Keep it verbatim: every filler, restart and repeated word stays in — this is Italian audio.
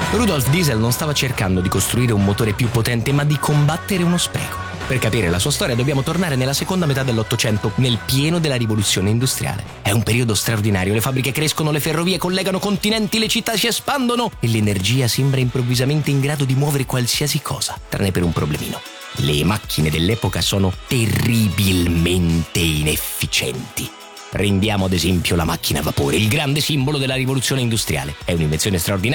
Rudolf Diesel non stava cercando di costruire un motore più potente, ma di combattere uno spreco. Per capire la sua storia dobbiamo tornare nella seconda metà dell'Ottocento, nel pieno della rivoluzione industriale. È un periodo straordinario, le fabbriche crescono, le ferrovie collegano continenti, le città si espandono e l'energia sembra improvvisamente in grado di muovere qualsiasi cosa, tranne per un problemino. Le macchine dell'epoca sono terribilmente inefficienti. Prendiamo ad esempio la macchina a vapore, il grande simbolo della rivoluzione industriale. È un'invenzione straordinaria